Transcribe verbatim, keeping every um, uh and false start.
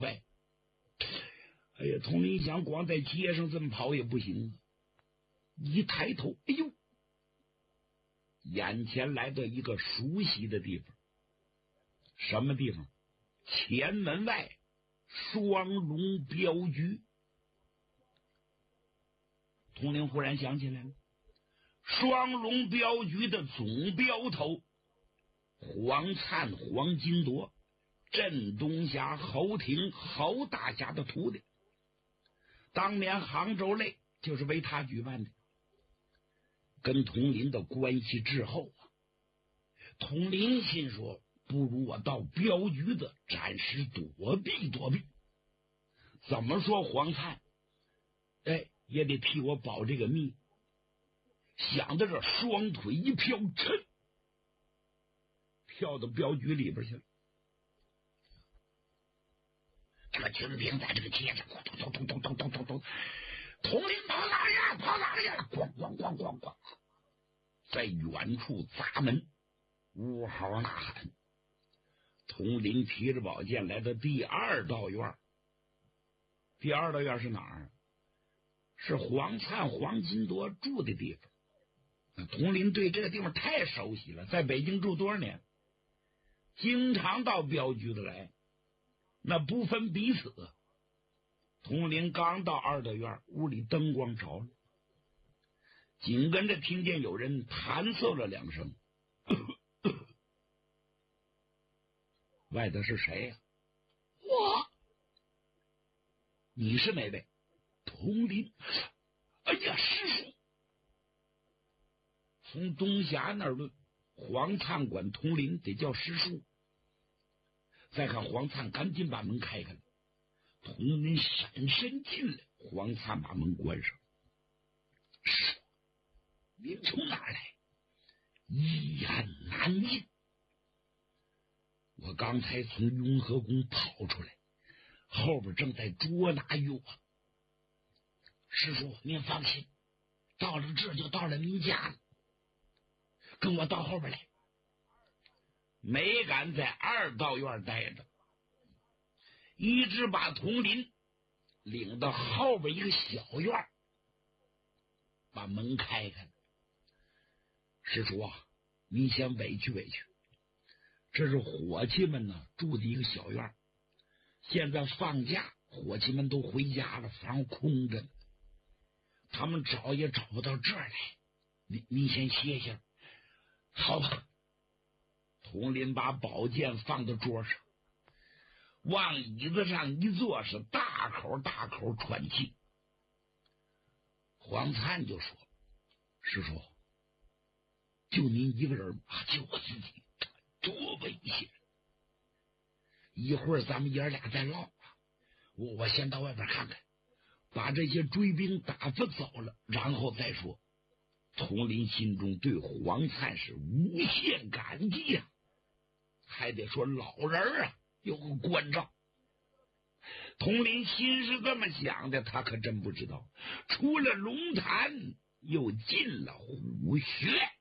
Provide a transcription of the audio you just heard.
喂，哎呀，佟林想光在街上这么跑也不行啊！一抬头，哎呦，眼前来到一个熟悉的地方，什么地方？前门外双龙镖局。佟林忽然想起来了，双龙镖局的总镖头黄灿、黄金铎，镇东峡侯廷侯大侠的徒弟，当年杭州擂就是为他举办的。跟佟林的关系之后啊，佟林心说，不如我到镖局的暂时躲避躲避。怎么说黄灿哎也得替我保这个密。想到这，双腿一飘，噌，跳到镖局里边去了。这个军兵在这个街上咚咚咚咚咚咚咚咚，佟林跑哪儿呀？跑哪儿呀？咣咣咣咣咣，在远处砸门，呜嚎呐喊。佟林提着宝剑来到第二道院。第二道院是哪儿？是黄灿、黄金铎住的地方。佟林对这个地方太熟悉了，在北京住多少年，经常到镖局的来，那不分彼此。佟林刚到二道院，屋里灯光着了，紧跟着听见有人弹奏了两声。外头是谁呀、啊？我。你是哪位？佟林。哎呀，师叔！从东峡那儿论，黄灿管佟林得叫师叔。再看黄灿赶紧把门开开了，佟林闪身进来，黄灿把门关上。师叔，您从哪儿来？一言难尽。我刚才从雍和宫跑出来，后边正在捉拿于我。师叔您放心，到了这就到了您家了，跟我到后边来。没敢在二道院待着，一直把佟林领到后边一个小院，把门开开了。师叔啊，您先委屈委屈，这是伙计们呢住的一个小院，现在放假，伙计们都回家了，房空着呢，他们找也找不到这儿来，您您先歇歇。好吧。佟林把宝剑放到桌上，往椅子上一坐，是大口大口喘气。黄灿就说：师叔，就您一个人吗？就我自己，多危险！一会儿咱们爷俩再唠，我我先到外边看看，把这些追兵打发走了，然后再说。佟林心中对黄灿是无限感激啊，还得说老人啊有个关照。佟林心是这么想的，他可真不知道，出了龙潭又进了虎穴。